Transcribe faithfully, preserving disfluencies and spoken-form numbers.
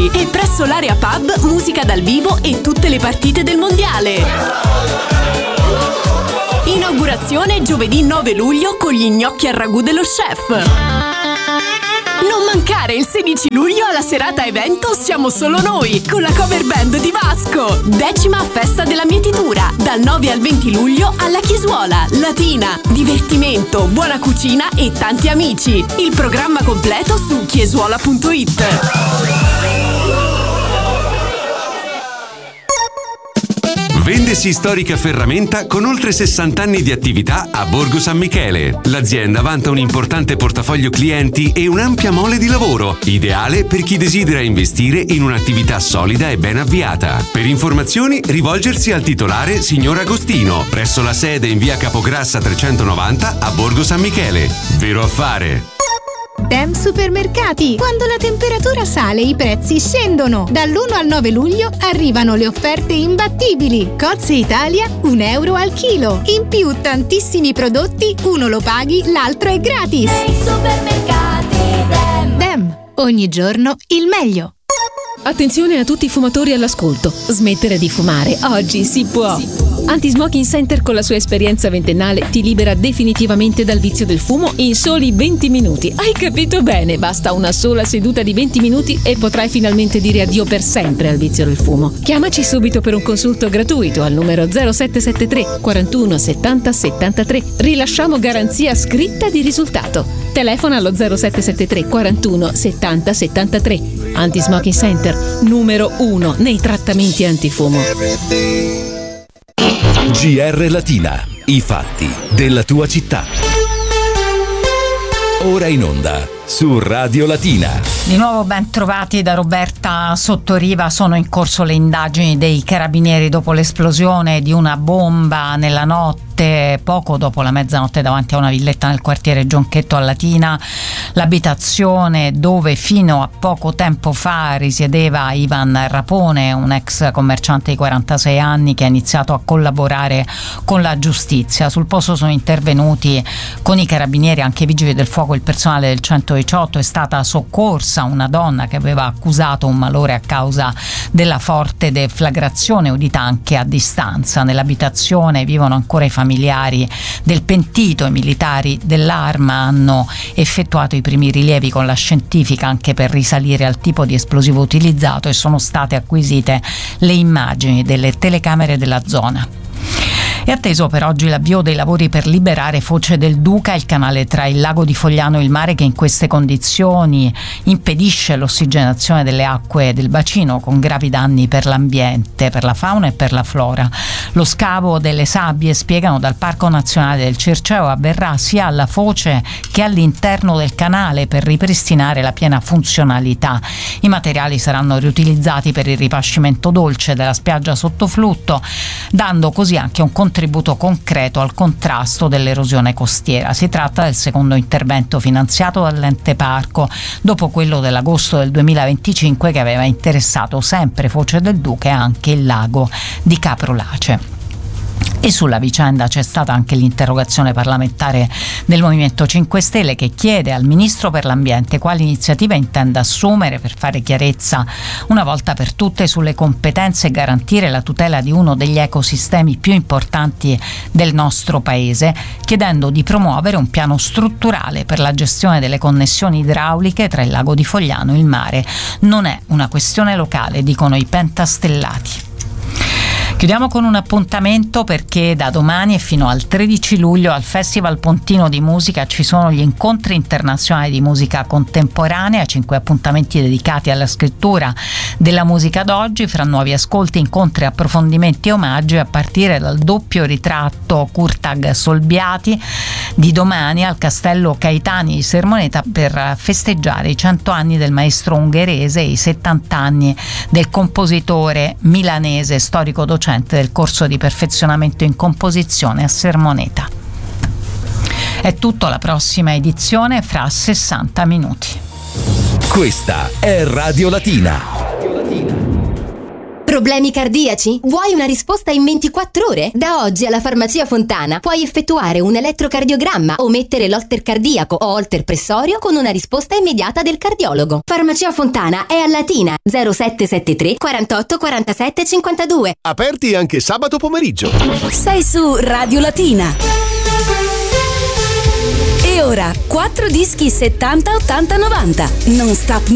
amici. E presso l'area pub, musica dal vivo e tutte le partite del mondiale. Inaugurazione giovedì nove luglio con gli gnocchi al ragù dello chef. Non mancare il sedici luglio alla serata evento Siamo Solo Noi con la cover band di Vasco. Decima festa della mietitura dal nove al venti luglio alla Chiesuola. Latina, divertimento, buona cucina e tanti amici. Il programma completo su chiesuola punto it. Vendesi Storica Ferramenta con oltre sessanta anni di attività a Borgo San Michele. L'azienda vanta un importante portafoglio clienti e un'ampia mole di lavoro, ideale per chi desidera investire in un'attività solida e ben avviata. Per informazioni rivolgersi al titolare signor Agostino, presso la sede in via Capograssa trecentonovanta a Borgo San Michele. Vero affare! Dem Supermercati. Quando la temperatura sale, i prezzi scendono. Dall'primo al nove luglio arrivano le offerte imbattibili. Cozze Italia, un euro al chilo. In più tantissimi prodotti, uno lo paghi, l'altro è gratis. Nei supermercati Dem. Dem, ogni giorno il meglio. Attenzione a tutti i fumatori all'ascolto. Smettere di fumare oggi si può. Anti-Smoking Center con la sua esperienza ventennale ti libera definitivamente dal vizio del fumo in soli venti minuti. Hai capito bene? Basta una sola seduta di venti minuti e potrai finalmente dire addio per sempre al vizio del fumo. Chiamaci subito per un consulto gratuito al numero zero sette sette tre quarantuno settanta settantatré. Rilasciamo garanzia scritta di risultato. Telefona allo zero sette sette tre quarantuno settanta settantatré. Anti-Smoking Center, numero uno nei trattamenti antifumo. G R Latina, i fatti della tua città. Ora in onda su Radio Latina. Di nuovo ben trovati da Roberta Sottoriva. Sono in corso le indagini dei carabinieri dopo l'esplosione di una bomba nella notte, poco dopo la mezzanotte, davanti a una villetta nel quartiere Gionchetto a Latina, l'abitazione dove fino a poco tempo fa risiedeva Ivan Rapone, un ex commerciante di quarantasei anni che ha iniziato a collaborare con la giustizia. Sul posto sono intervenuti con i carabinieri anche i vigili del fuoco, il personale del centodiciotto. È stata soccorsa una donna che aveva accusato un malore a causa della forte deflagrazione udita anche a distanza. Nell'abitazione vivono ancora i familiari del pentito. I militari dell'Arma hanno effettuato i primi rilievi con la scientifica anche per risalire al tipo di esplosivo utilizzato e sono state acquisite le immagini delle telecamere della zona. È atteso per oggi l'avvio dei lavori per liberare Foce del Duca, il canale tra il lago di Fogliano e il mare che in queste condizioni impedisce l'ossigenazione delle acque del bacino, con gravi danni per l'ambiente, per la fauna e per la flora. Lo scavo delle sabbie, spiegano dal Parco Nazionale del Circeo, avverrà sia alla foce che all'interno del canale per ripristinare la piena funzionalità. I materiali saranno riutilizzati per il ripascimento dolce della spiaggia sottoflutto, dando così anche un contributo concreto al contrasto dell'erosione costiera. Si tratta del secondo intervento finanziato dall'ente parco, dopo quello dell'agosto del duemilaventicinque che aveva interessato sempre Foce del Duca e anche il lago di Caprolace. E sulla vicenda c'è stata anche l'interrogazione parlamentare del Movimento cinque Stelle che chiede al Ministro per l'Ambiente quali iniziative intenda assumere per fare chiarezza una volta per tutte sulle competenze e garantire la tutela di uno degli ecosistemi più importanti del nostro Paese, chiedendo di promuovere un piano strutturale per la gestione delle connessioni idrauliche tra il lago di Fogliano e il mare. Non è una questione locale, dicono i pentastellati. Chiudiamo con un appuntamento perché da domani e fino al tredici luglio al Festival Pontino di Musica ci sono gli incontri internazionali di musica contemporanea, cinque appuntamenti dedicati alla scrittura della musica d'oggi, fra nuovi ascolti, incontri, approfondimenti e omaggi, a partire dal doppio ritratto Kurtag Solbiati di domani al Castello Caetani di Sermoneta per festeggiare i cento anni del maestro ungherese e i settanta anni del compositore milanese, storico docente del corso di perfezionamento in composizione a Sermoneta. È tutto, alla prossima edizione fra sessanta minuti. Questa è Radio Latina. Problemi cardiaci? Vuoi una risposta in ventiquattro ore? Da oggi alla Farmacia Fontana puoi effettuare un elettrocardiogramma o mettere l'holter cardiaco o holter pressorio con una risposta immediata del cardiologo. Farmacia Fontana è a Latina zero sette sette tre quarantotto quarantasette cinquantadue. Aperti anche sabato pomeriggio. Sei su Radio Latina. E ora quattro dischi settanta ottanta novanta. Non stop